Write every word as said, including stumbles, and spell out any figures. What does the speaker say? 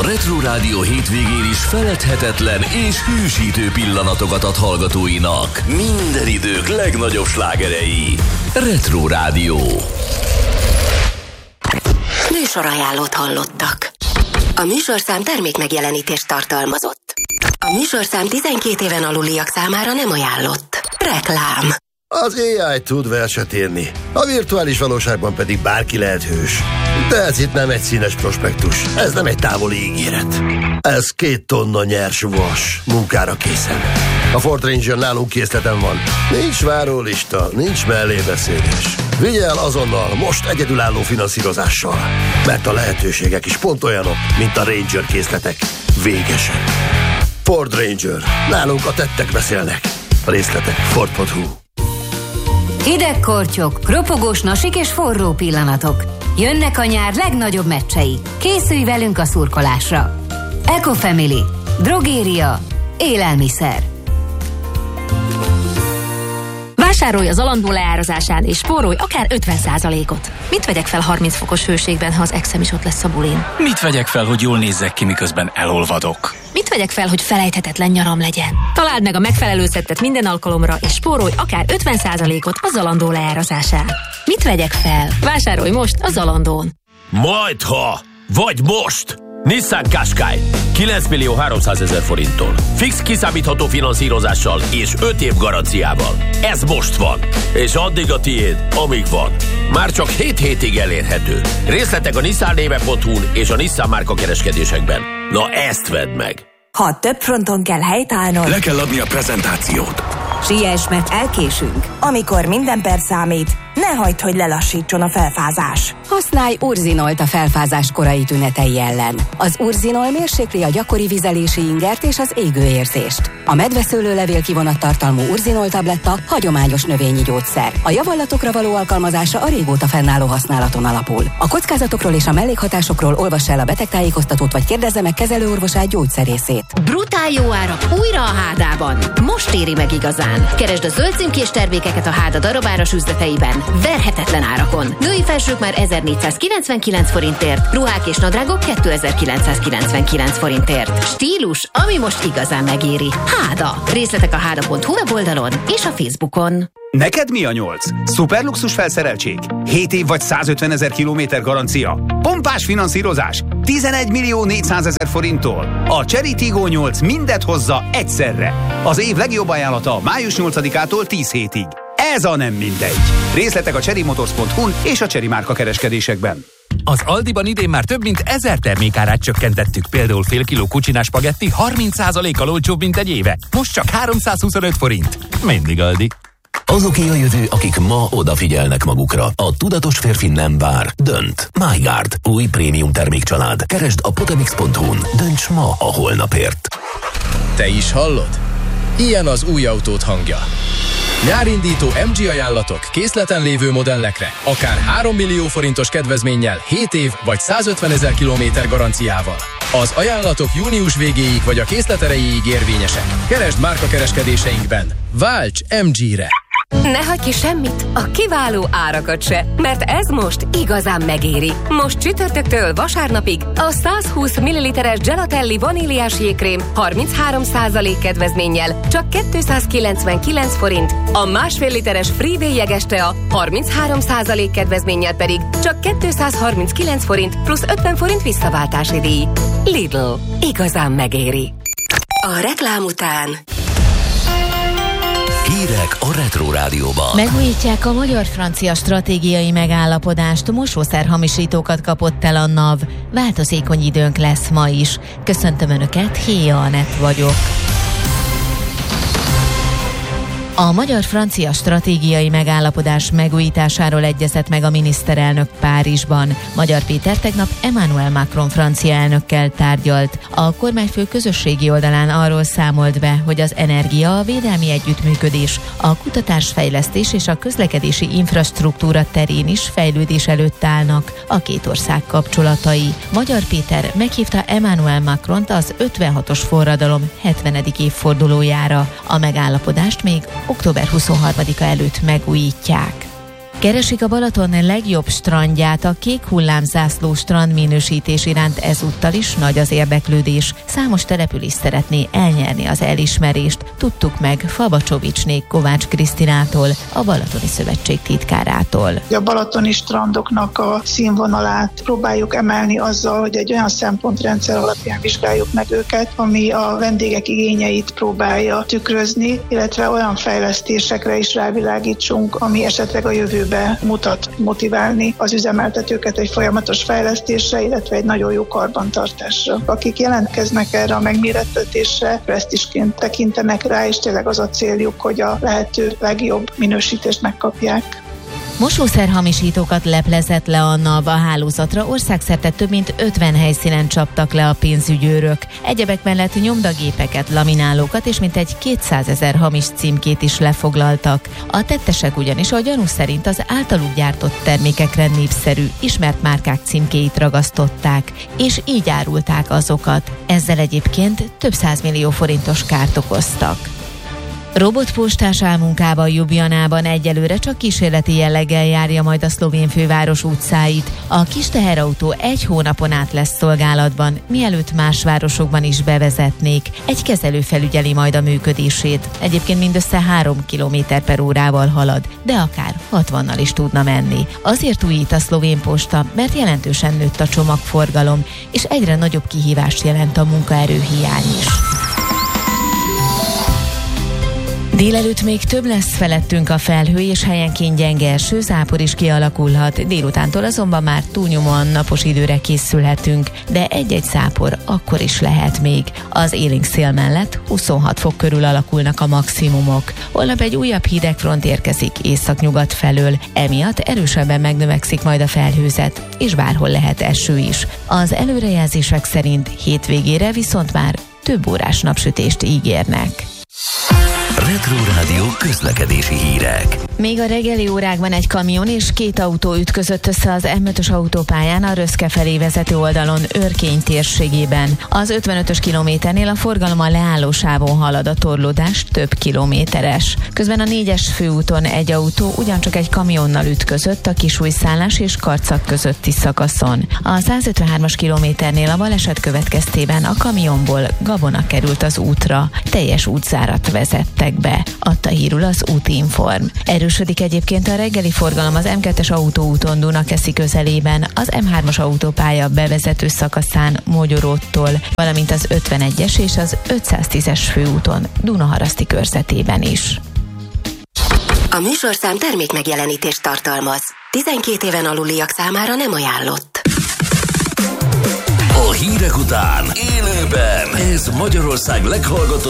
A Retro Rádió hétvégén is feledhetetlen és hűsítő pillanatokat ad hallgatóinak. Minden idők legnagyobb slágerei. Retro Rádió. Műsorajánlót hallottak. A műsorszám termékmegjelenítést tartalmazott. A műsorszám tizenkét éven aluliak számára nem ajánlott. Reklám. Az á i tud verset írni, a virtuális valóságban pedig bárki lehet hős. De ez itt nem egy színes prospektus, ez nem egy távoli ígéret. Ez két tonna nyers vas, munkára készen. A Ford Ranger nálunk készleten van. Nincs várólista, nincs mellébeszélés. Vigye el azonnal, most egyedülálló finanszírozással. Mert a lehetőségek is pont olyanok, mint a Ranger készletek. Végesen. Ford Ranger. Nálunk a tettek beszélnek. A részletek ford pont hu. Hideg kortyok, ropogós nasik és forró pillanatok. Jönnek a nyár legnagyobb meccsei. Készülj velünk a szurkolásra. Ecofamily. Drogéria. Élelmiszer. Vásárolj az Zalando leárazásán és spórolj akár ötven százalékot. Mit vegyek fel harminc fokos hőségben, ha az exem is ott lesz a bulin? Mit vegyek fel, hogy jól nézzek ki, miközben elolvadok? Mit vegyek fel, hogy felejthetetlen nyaram legyen? Találd meg a megfelelő szettet minden alkalomra, és spórolj akár ötven százalékot a Zalando leárazásán. Mit vegyek fel? Vásárolj most a Zalandón. Majdha, vagy most! Nissan Qashqai kilenc millió háromszázezer forinttól. Fix kiszámítható finanszírozással és öt év garanciával. Ez most van, és addig a tiéd, amíg van. Már csak hét hétig elérhető. Részletek a nissan néve pont hu-n és a Nissan márka kereskedésekben. Na ezt vedd meg! Ha több fronton kell helytállnod, Le kell adni a prezentációt. siess, mert elkésünk. Amikor minden perc számít, ne hagyd, hogy lelassítson a felfázás. Használj Urzinolt a felfázás korai tünetei ellen. Az Urzinol mérsékli a gyakori vizelési ingert és az égőérzést. A medveszőlőlevél kivonat tartalmú Urzinol tabletta hagyományos növényi gyógyszer. A javallatokra való alkalmazása a régóta fennálló használaton alapul. A kockázatokról és a mellékhatásokról olvass el a betegtájékoztatót vagy kérdezze meg kezelőorvosát, gyógyszerészét. Brutál jó árak újra a Hádában. Most éri meg igazán. Keresd a zöld címkés termékeket a Háda darabáros üzleteiben. Verhetetlen árakon. Női felsők már ezernégyszázkilencvenkilenc forintért, ruhák és nadrágok kétezer-kilencszázkilencvenkilenc forintért. Stílus, ami most igazán megéri. Háda. Részletek a háda pont hu weboldalon és a Facebookon. Neked mi a nyolc? Szuperluxus felszereltség? hét év vagy százötvenezer kilométer garancia? Pompás finanszírozás? tizenegy millió négyszázezer forinttól. A Chery Tiggo nyolc mindet hozza egyszerre. Az év legjobb ajánlata május nyolcadikától tíz hétig. Ez a nem mindegy. Részletek a chery motors pont hu-n és a Chery márka kereskedésekben. Az Aldiban idén már több mint ezer termékárát csökkentettük, például fél kiló kucsinás spagetti harminc százalékkal olcsóbb, mint egy éve. Most csak háromszázhuszonöt forint. Mindig Aldi. Azoké a jövő, akik ma odafigyelnek magukra. A tudatos férfi nem vár, dönt. MyGuard. Új prémium termékcsalád. Keresd a potemix pont hu-n. Dönts ma a holnapért. Te is hallod? Ilyen az új autód hangja. Nyárindító em gé ajánlatok készleten lévő modellekre, akár három millió forintos kedvezménnyel, hét év vagy százötvenezer kilométer garanciával. Az ajánlatok június végéig vagy a készlet erejéig érvényesek. Keresd márka kereskedéseinkben. Válts em gé-re! Ne hagyj ki semmit, a kiváló árakat se, mert ez most igazán megéri. Most csütörtöktől vasárnapig a százhúsz milliliteres Gelatelli vaníliás jégkrém harminchárom százalék kedvezménnyel csak kétszázkilencvenkilenc forint, a másfél literes Freeway jeges tea harminchárom százalék kedvezménnyel pedig csak kétszázharminckilenc forint plusz ötven forint visszaváltási díj. Lidl. Igazán megéri. A reklám után Hírek a Retro Rádióban. Megújítják a magyar-francia stratégiai megállapodást, mosószerhamisítókat kapott el a NAV. Változékony időnk lesz ma is. Köszöntöm Önöket, Héja Anett vagyok. A magyar-francia stratégiai megállapodás megújításáról egyezett meg a miniszterelnök Párizsban. Magyar Péter tegnap Emmanuel Macron francia elnökkel tárgyalt. A kormányfő közösségi oldalán arról számolt be, hogy az energia, a védelmi együttműködés, a kutatásfejlesztés és a közlekedési infrastruktúra terén is fejlődés előtt állnak a két ország kapcsolatai. Magyar Péter meghívta Emmanuel Macront az ötvenhatos forradalom hetvenedik évfordulójára. A megállapodást még október huszonharmadika előtt megújítják. Keresik a Balaton legjobb strandját, a kék hullámzászló strandminősítés iránt ezúttal is nagy az érdeklődés. Számos település szeretné elnyerni az elismerést. Tudtuk meg Fabacsovicsné Kovács Krisztinától, a Balatoni Szövetség titkárától. A balatoni strandoknak a színvonalát próbáljuk emelni azzal, hogy egy olyan szempontrendszer alapján vizsgáljuk meg őket, ami a vendégek igényeit próbálja tükrözni, illetve olyan fejlesztésekre is rávilágítsunk, ami esetleg a jövőben mutat motiválni az üzemeltetőket egy folyamatos fejlesztésre, illetve egy nagyon jó karbantartásra. Akik jelentkeznek erre a megmérettetésre, presztízsként tekintenek rá, és tényleg az a céljuk, hogy a lehető legjobb minősítést megkapják. Mosószerhamisítókat leplezett le a NAV a hálózatra, országszerte több mint ötven helyszínen csaptak le a pénzügyőrök. Egyebek mellett nyomdagépeket, laminálókat és mintegy kétszázezer hamis címkét is lefoglaltak. A tettesek ugyanis a gyanú szerint az általuk gyártott termékekre népszerű, ismert márkák címkéit ragasztották, és így árulták azokat. Ezzel egyébként több százmillió forintos kárt okoztak. Robotpostás álmunkában Ljubljanában egyelőre csak kísérleti jelleggel járja majd a szlovén főváros utcáit. A kis teherautó egy hónapon át lesz szolgálatban, mielőtt más városokban is bevezetnék. Egy kezelő felügyeli majd a működését. Egyébként mindössze három kilométer per órával halad, de akár hatvannal is tudna menni. Azért újít a szlovén posta, mert jelentősen nőtt a csomagforgalom, és egyre nagyobb kihívást jelent a munkaerőhiány is. Délelőtt még több lesz felettünk a felhő, és helyenként gyenge eső, zápor is kialakulhat. Délutántól azonban már túlnyomóan napos időre készülhetünk, de egy-egy zápor akkor is lehet még. Az élénk szél mellett huszonhat fok körül alakulnak a maximumok. Holnap egy újabb hidegfront érkezik északnyugat felől, emiatt erősebben megnövekszik majd a felhőzet, és bárhol lehet eső is. Az előrejelzések szerint hétvégére viszont már több órás napsütést ígérnek. Retro Rádió közlekedési hírek. Még a reggeli órákban egy kamion és két autó ütközött össze az M ötös autópályán a Röszke felé vezető oldalon Örkény térségében. Az ötvenötös kilométernél a forgalom a leállósávon halad, a torlódás több kilométeres. Közben a négyes főúton egy autó ugyancsak egy kamionnal ütközött a Kisújszállás és Karcag közötti szakaszon. A százötvenhármas kilométernél a baleset következtében a kamionból gabona került az útra. Teljes útzárat vezettek be, adta hírül az Útinform. Erősödik egyébként a reggeli forgalom az M kettes autóúton Dunakeszi közelében, az M hármas autópálya bevezető szakaszán Mogyoróttól, valamint az ötvenegyes és az ötszáztízes főúton Dunaharaszti körzetében is. A műsorszám termék megjelenítést tartalmaz. tizenkét éven aluliak számára nem ajánlott. A hírek után élőben ez Magyarország leghallgatóbb